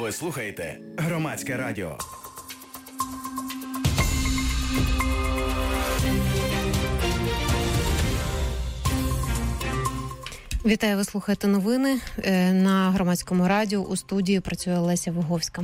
Ви слухаєте Громадське радіо. Вітаю, ви слухаєте новини на Громадському радіо. У студії працює Леся Виговська.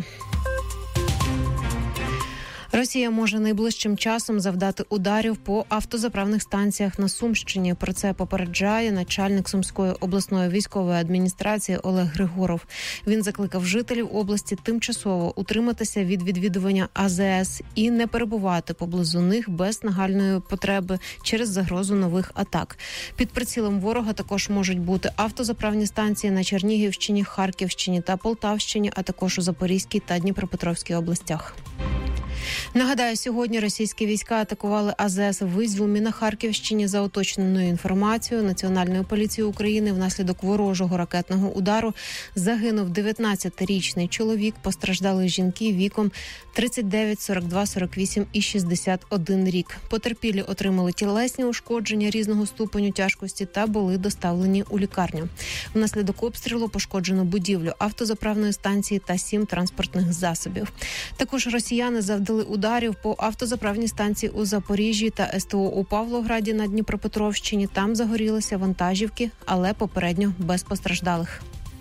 Росія може найближчим часом завдати ударів по автозаправних станціях на Сумщині. Про це попереджає начальник Сумської обласної військової адміністрації Олег Григоров. Він закликав жителів області тимчасово утриматися від відвідування АЗС і не перебувати поблизу них без нагальної потреби через загрозу нових атак. Під прицілом ворога також можуть бути автозаправні станції на Чернігівщині, Харківщині та Полтавщині, а також у Запорізькій та Дніпропетровській областях. Нагадаю, сьогодні російські війська атакували АЗС в Ізюмі на Харківщині. За уточненою інформацією Національної поліції України, внаслідок ворожого ракетного удару загинув 19-річний чоловік, постраждали жінки віком 39, 42, 48 і 61 рік. Потерпілі отримали тілесні ушкодження різного ступеню тяжкості та були доставлені у лікарню. Внаслідок обстрілу пошкоджено будівлю автозаправної станції та 7 транспортних засобів. Також росіяни завдали ударів по автозаправній станції у Запоріжжі та СТО у Павлограді на Дніпропетровщині. Там загорілися вантажівки, але попередньо без постраждалих.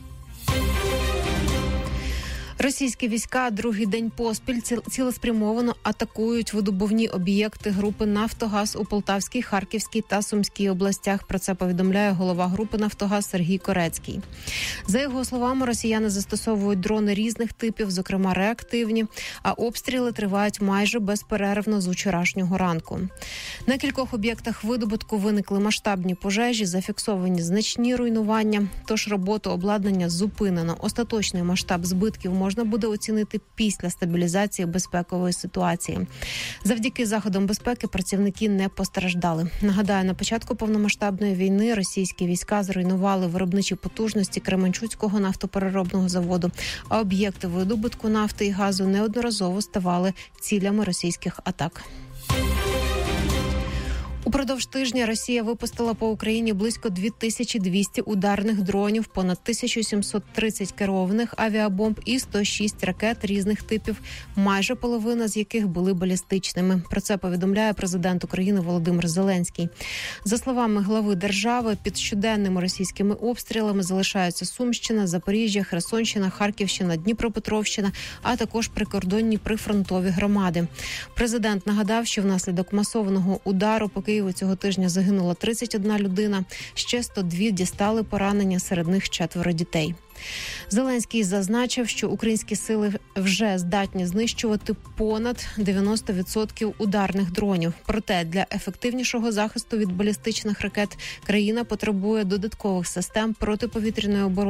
Російські війська другий день поспіль цілеспрямовано атакують видобувні об'єкти групи «Нафтогаз» у Полтавській, Харківській та Сумській областях. Про це повідомляє голова групи «Нафтогаз» Сергій Корецький. За його словами, росіяни застосовують дрони різних типів, зокрема реактивні, а обстріли тривають майже безперервно з вчорашнього ранку. На кількох об'єктах видобутку виникли масштабні пожежі, зафіксовані значні руйнування, тож роботу обладнання зупинено. Остаточний масштаб збитків можна буде оцінити після стабілізації безпекової ситуації. Завдяки заходам безпеки працівники не постраждали. Нагадаю, на початку повномасштабної війни російські війська зруйнували виробничі потужності Кременчуцького нафтопереробного заводу, а об'єкти видобутку нафти і газу неодноразово ставали цілями російських атак. Упродовж тижня Росія випустила по Україні близько 2200 ударних дронів, понад 1730 керованих авіабомб і 106 ракет різних типів, майже половина з яких були балістичними. Про це повідомляє президент України Володимир Зеленський. За словами глави держави, під щоденними російськими обстрілами залишаються Сумщина, Запоріжжя, Херсонщина, Харківщина, Дніпропетровщина, а також прикордонні прифронтові громади. Президент нагадав, що внаслідок масованого удару по Києву цього тижня загинула 31 людина, ще 102 дістали поранення, серед них 4 дітей. Зеленський зазначив, що українські сили вже здатні знищувати понад 90% ударних дронів. Проте для ефективнішого захисту від балістичних ракет країна потребує додаткових систем протиповітряної оборони